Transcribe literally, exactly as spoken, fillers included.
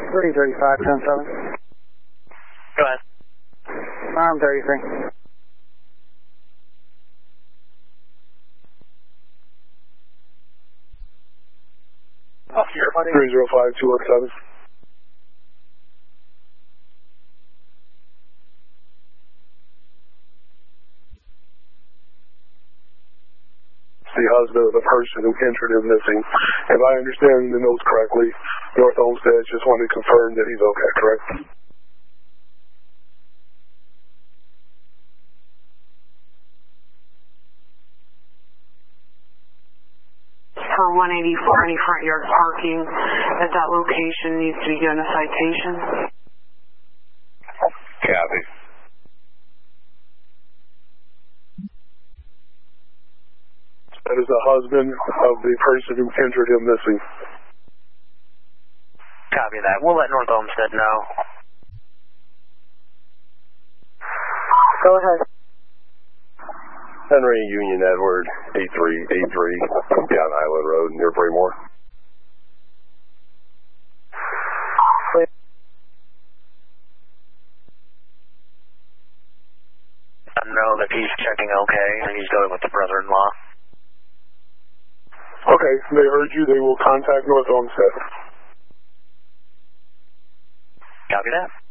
three thirty-five, ten seven. Go ahead. Arm thirty-three. Oh, here, buddy. three zero five, two one seven. The husband of the person who entered him missing. If I understand the notes correctly, North Olmsted just wanted to confirm that he's okay, correct? For one eighty-four, any front yard parking at that location needs to be given a citation. Copy. That is the husband of the person who entered him missing. Copy that. We'll let North Olmsted know. Go ahead. Henry Union Edward, eight three eight three, down Highland Road near Braymore. I know that he's checking okay and he's going with the brother-in-law. Okay, they heard you. They will contact North Olmsted. Copy that.